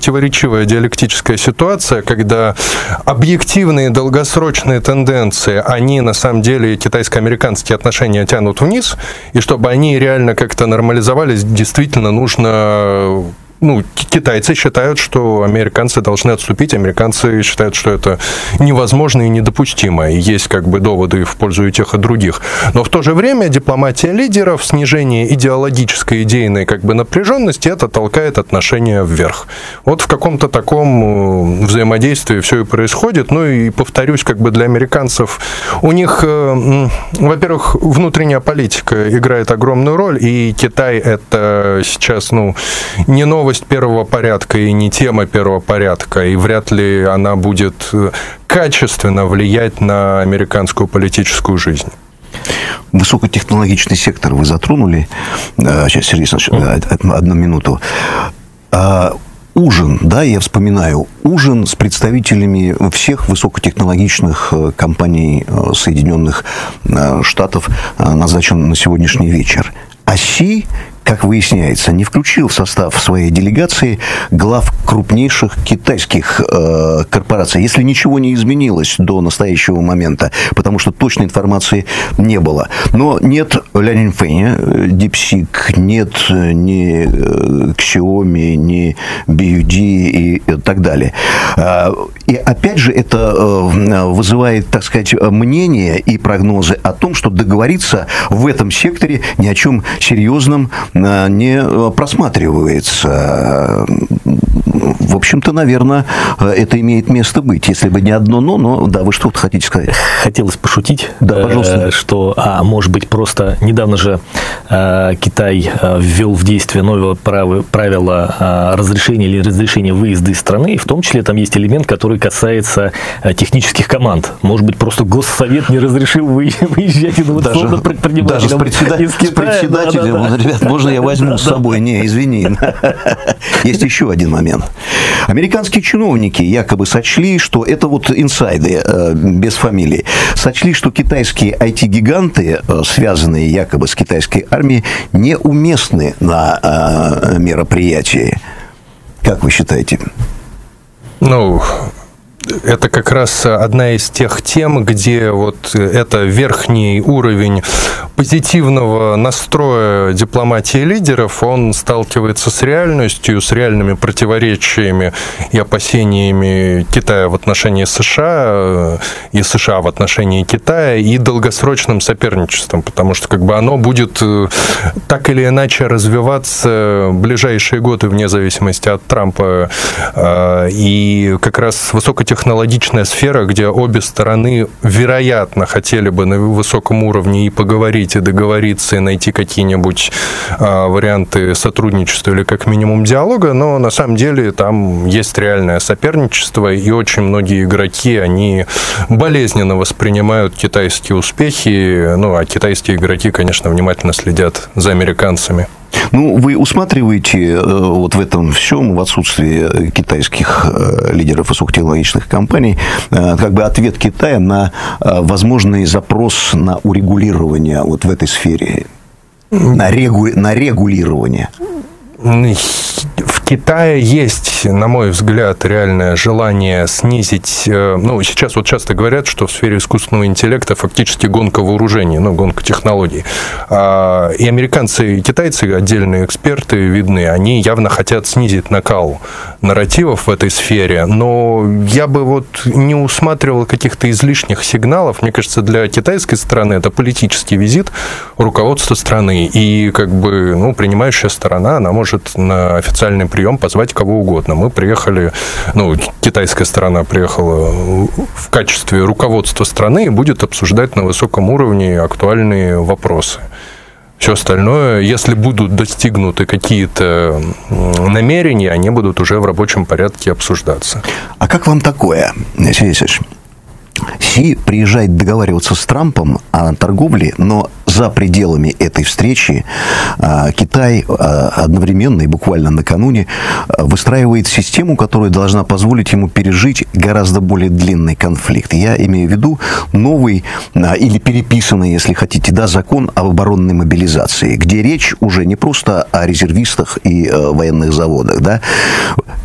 противоречивая диалектическая ситуация, когда объективные долгосрочные тенденции, они на самом деле китайско-американские отношения тянут вниз, и чтобы они реально как-то нормализовались, действительно нужно... китайцы считают, что американцы должны отступить, американцы считают, что это невозможно и недопустимо, и есть как бы доводы в пользу и тех, и других. Но в то же время дипломатия лидеров, снижение идеологической, идейной как бы напряженности, это толкает отношения вверх. Вот в каком-то таком взаимодействии все и происходит. Ну и повторюсь, как бы для американцев, у них, во-первых, внутренняя политика играет огромную роль, и Китай это сейчас, не новость первого порядка и не тема первого порядка, и вряд ли она будет качественно влиять на американскую политическую жизнь. Высокотехнологичный сектор вы затронули. Сейчас, Сергей Александрович, одну минуту. Ужин, да, я вспоминаю, ужин с представителями всех высокотехнологичных компаний Соединенных Штатов назначен на сегодняшний вечер. А Си, как выясняется, не включил в состав своей делегации глав крупнейших китайских корпораций, если ничего не изменилось до настоящего момента, потому что точной информации не было. Но нет Ля Нинфэня, DeepSeek, нет ни Xiaomi, ни BYD и так далее. И опять же это вызывает, так сказать, мнение и прогнозы о том, что договориться в этом секторе ни о чем серьезном не просматривается. В общем-то, наверное, это имеет место быть. Если бы не одно но да, вы что-то хотите сказать? Хотелось пошутить, да, пожалуйста. Что, может быть, просто недавно же Китай ввел в действие новое правило разрешения выезда из страны, и в том числе там есть элемент, который касается технических команд. Может быть, просто Госсовет не разрешил выезжать инновационным предпринимателям. Даже с председателем. Ребят, можно я возьму с собой? Не, извини. Есть еще один момент. Американские чиновники якобы сочли, что это вот инсайды, без фамилий, сочли, что китайские IT-гиганты, связанные якобы с китайской армией, неуместны на мероприятии. Как вы считаете? Это как раз одна из тех тем, где вот это верхний уровень позитивного настроя дипломатии лидеров, он сталкивается с реальностью, с реальными противоречиями и опасениями Китая в отношении США и США в отношении Китая и долгосрочным соперничеством, потому что как бы оно будет так или иначе развиваться в ближайшие годы вне зависимости от Трампа. И как раз высокотехнологичная сфера, где обе стороны, вероятно, хотели бы на высоком уровне и поговорить, и договориться, и найти какие-нибудь варианты сотрудничества или как минимум диалога, но на самом деле там есть реальное соперничество, и очень многие игроки, они болезненно воспринимают китайские успехи, а китайские игроки, конечно, внимательно следят за американцами. Вы усматриваете вот в этом всем, в отсутствии китайских лидеров высокотехнологичных компаний, как бы ответ Китая на возможный запрос на урегулирование вот в этой сфере, на регулирование? В Китае есть, на мой взгляд, реальное желание снизить... сейчас вот часто говорят, что в сфере искусственного интеллекта фактически гонка вооружений, гонка технологий. И американцы, и китайцы, отдельные эксперты видны, они явно хотят снизить накал нарративов в этой сфере, но я бы вот не усматривал каких-то излишних сигналов. Мне кажется, для китайской стороны это политический визит руководства страны, и как бы, принимающая сторона, она может на официальный прием позвать кого угодно. Мы приехали, китайская сторона приехала в качестве руководства страны и будет обсуждать на высоком уровне актуальные вопросы. Все остальное, если будут достигнуты какие-то намерения, они будут уже в рабочем порядке обсуждаться. А как вам такое, Сергей Алексеевич? Си приезжает договариваться с Трампом о торговле, но за пределами этой встречи Китай одновременно и буквально накануне выстраивает систему, которая должна позволить ему пережить гораздо более длинный конфликт. Я имею в виду новый или переписанный, если хотите, закон об оборонной мобилизации, где речь уже не просто о резервистах и военных заводах.